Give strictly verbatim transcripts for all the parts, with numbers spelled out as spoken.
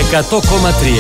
εκατό κόμμα τρία.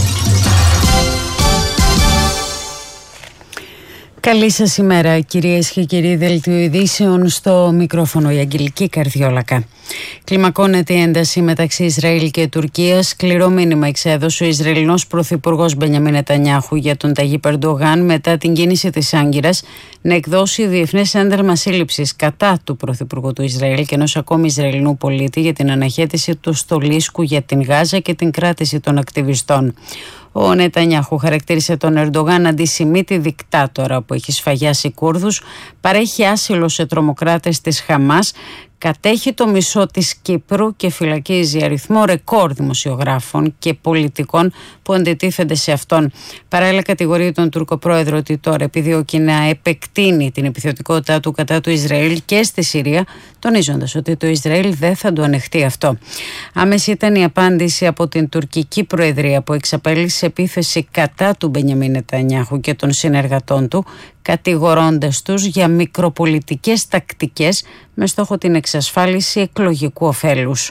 Καλή σας ημέρα, κυρίες και κύριοι. Δελτίο ειδήσεων, στο μικρόφωνο η Αγγελική Καρδιόλακα. Κλιμακώνεται η ένταση μεταξύ Ισραήλ και Τουρκίας. Σκληρό μήνυμα εξέδωσε ο Ισραηλινός Πρωθυπουργός Μπενιαμίν Νετανιάχου για τον Ταγίπ Ερντογάν μετά την κίνηση της Άγκυρας να εκδώσει διεθνές ένταλμα σύλληψης κατά του Πρωθυπουργού του Ισραήλ και ενός ακόμη Ισραηλινού πολίτη για την αναχέτηση του στολίσκου για την Γάζα και την κράτηση των ακτιβιστών. Ο Νετανιάχου χαρακτήρισε τον Ερντογάν αντισημίτη δικτάτορα που έχει σφαγιάσει Κούρδους, παρέχει άσυλο σε τρομοκράτες της Χαμάς, κατέχει το μισό της Κύπρου και φυλακίζει αριθμό ρεκόρ δημοσιογράφων και πολιτικών που αντιτίθενται σε αυτόν. Παράλληλα, κατηγορεί τον Τούρκο πρόεδρο ότι τώρα επιδιώκει να επεκτείνει την επιθετικότητά του κατά του Ισραήλ και στη Συρία, τονίζοντας ότι το Ισραήλ δεν θα το ανεχτεί αυτό. Άμεση ήταν η απάντηση από την τουρκική προεδρία που εξαπέλυσε επίθεση κατά του Μπενιαμίν Νετανιάχου και των συνεργατών του, κατηγορώντας τους για μικροπολιτικές τακτικές με στόχο την εξασφάλιση εκλογικού ωφέλους.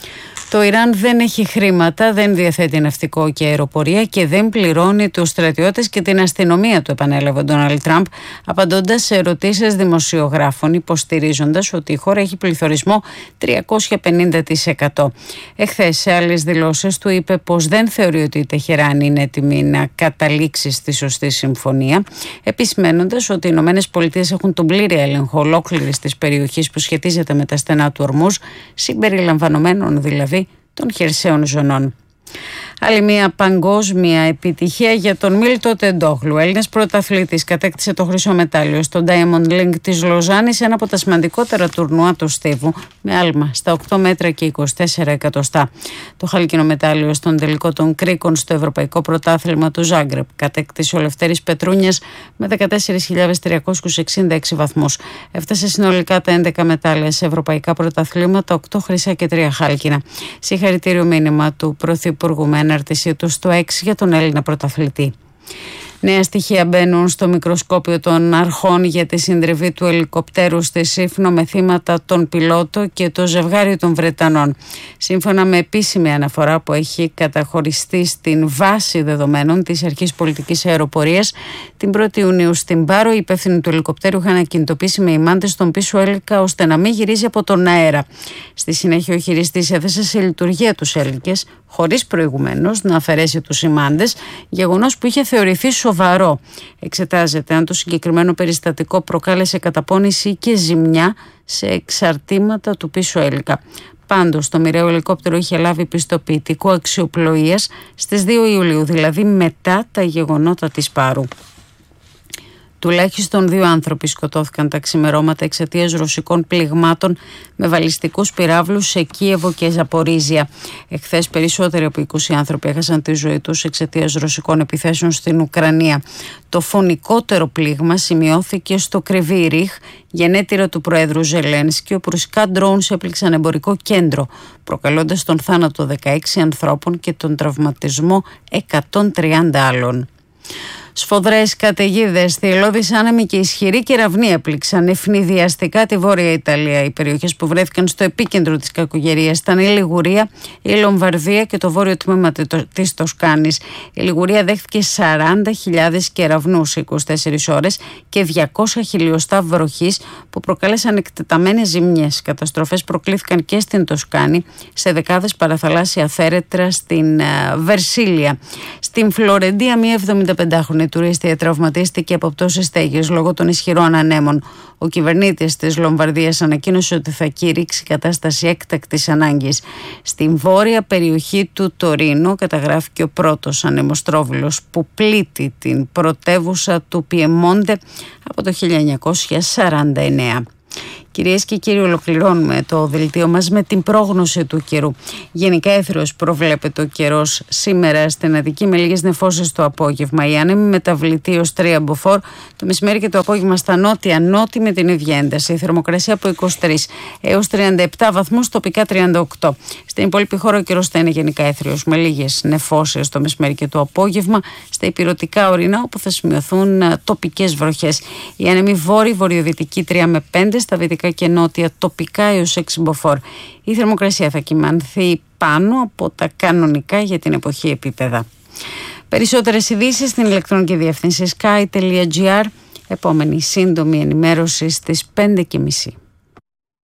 Το Ιράν δεν έχει χρήματα, δεν διαθέτει ναυτικό και αεροπορία και δεν πληρώνει τους στρατιώτες και την αστυνομία του, επανέλαβε ο Ντόναλντ Τραμπ, απαντώντας σε ερωτήσεις δημοσιογράφων, υποστηρίζοντας ότι η χώρα έχει πληθωρισμό τριακόσια πενήντα τοις εκατό. Εχθές, σε άλλες δηλώσεις του, είπε πως δεν θεωρεί ότι η Τεχεράν είναι έτοιμη να καταλήξει στη σωστή συμφωνία, επισημένοντας ότι οι Ηνωμένες Πολιτείες έχουν τον πλήρη έλεγχο ολόκληρης της περιοχής που σχετίζεται με τα στενά του Ορμούζ, συμπεριλαμβανομένων δηλαδή των χερσαίων ζωνών. Άλλη μια παγκόσμια επιτυχία για τον Μίλτο Τεντόγλου. Ο Έλληνας πρωταθλητής κατέκτησε το χρυσό μετάλλιο στο Diamond League της Λοζάνης, ένα από τα σημαντικότερα τουρνουά του στίβου, με άλμα στα οκτώ μέτρα και είκοσι τέσσερα εκατοστά. Το χάλκινο μετάλλιο στον τελικό των κρίκων στο Ευρωπαϊκό Πρωτάθλημα του Ζάγκρεπ κατέκτησε ο Λευτέρης Πετρούνιας με δεκατέσσερις χιλιάδες τριακόσιους εξήντα έξι βαθμούς. Έφτασε συνολικά τα έντεκα μετάλλια σε ευρωπαϊκά πρωταθλήματα, οκτώ χρυσά και τρία χάλκινα. Συγχαρητήριο μήνυμα του Πρωθυπουργού με ανάρτησή του στο X για τον Έλληνα πρωταθλητή. Νέα στοιχεία μπαίνουν στο μικροσκόπιο των αρχών για τη συντριβή του ελικοπτέρου στη Σύφνο με θύματα τον πιλότο και το ζευγάρι των Βρετανών. Σύμφωνα με επίσημη αναφορά που έχει καταχωριστεί στην βάση δεδομένων της Αρχής Πολιτικής Αεροπορίας, την πρώτη Ιουνίου στην Πάρο, οι υπεύθυνοι του ελικοπτέρου είχαν ακινητοποιήσει με ημάντες τον πίσω έλικα ώστε να μην γυρίζει από τον αέρα. Στη συνέχεια, ο χειριστής έθεσε σε λειτουργία τους έλικες, χωρίς προηγουμένως να αφαιρέσει τους ημάντες, γεγονός που είχε θεωρηθεί σοβαρό. Εξετάζεται αν το συγκεκριμένο περιστατικό προκάλεσε καταπώνηση και ζημιά σε εξαρτήματα του πίσω έλικα. Πάντως, το μοιραίο ελικόπτερο είχε λάβει πιστοποιητικό αξιοπλοείας στις δύο Ιουλίου, δηλαδή μετά τα γεγονότα της Πάρου. Τουλάχιστον δύο άνθρωποι σκοτώθηκαν τα ξημερώματα εξαιτίας ρωσικών πληγμάτων με βαλιστικούς πυράβλους σε Κίεβο και Ζαπορίζια. Εχθές, περισσότεροι από είκοσι άνθρωποι έχασαν τη ζωή τους εξαιτίας ρωσικών επιθέσεων στην Ουκρανία. Το φωνικότερο πλήγμα σημειώθηκε στο Κρυβί Ριχ, γενέτειρα του Προέδρου Ζελένσκι, όπου ρωσικά ντρόουνς έπληξαν εμπορικό κέντρο, προκαλώντας τον θάνατο δεκαέξι ανθρώπων και τον τραυματισμό εκατόν τριάντα άλλων. Σφοδρές καταιγίδες, θυελλώδης άνεμοι και ισχυρή κεραυνή έπληξαν ευνηδιαστικά τη Βόρεια Ιταλία. Οι περιοχές που βρέθηκαν στο επίκεντρο της κακοκαιρίας ήταν η Λιγουρία, η Λομβαρδία και το βόρειο τμήμα της Τοσκάνης. Η Λιγουρία δέχτηκε σαράντα χιλιάδες κεραυνούς σε είκοσι τέσσερις ώρες και διακόσια χιλιοστά βροχής που προκάλεσαν εκτεταμένες ζημιές. Καταστροφές προκλήθηκαν και στην Τοσκάνη, σε δεκάδες παραθαλάσσια θέρετρα στην uh, Βερσίλια. Στην Φλωρεντία, μία εβδομηνταπεντάχρονη η τουρίστια τραυματίστηκε από πτώσεις στέγης λόγω των ισχυρών ανέμων. Ο κυβερνήτης της Λομβαρδίας ανακοίνωσε ότι θα κηρύξει κατάσταση έκτακτης ανάγκης. Στην βόρεια περιοχή του Τωρίνο καταγράφηκε ο πρώτος ανεμοστρόβιλος που πλήττει την πρωτεύουσα του Πιεμόντε από το χίλια εννιακόσια σαράντα εννέα. Κυρίες και κύριοι, ολοκληρώνουμε το δελτίο μας με την πρόγνωση του καιρού. Γενικά έθριος προβλέπεται ο καιρός σήμερα στην Αττική με λίγες νεφώσεις το απόγευμα. Η άνεμη μεταβλητή ως τρία μποφόρ, το μεσημέρι και το απόγευμα στα νότια νότι με την ίδια ένταση. Η θερμοκρασία από είκοσι τρεις έως τριάντα επτά βαθμούς, τοπικά τριάντα οκτώ. Στην υπόλοιπη χώρα ο καιρός θα είναι γενικά έθριος με λίγες νεφώσεις το μεσημέρι και το απόγευμα. Στα ηπειρωτικά ορεινά όπου θα σημειωθούν τοπικές βροχές. Η άνεμη βόρη-βορειοδυτική τρία με πέντε, στα δυτικά και νότια τοπικά έως έξι μποφόρ. Η θερμοκρασία θα κυμανθεί πάνω από τα κανονικά για την εποχή επίπεδα. Περισσότερες ειδήσεις στην ηλεκτρονική διεύθυνση sky τελεία gr. Επόμενη σύντομη ενημέρωση στις πέντε και μισή.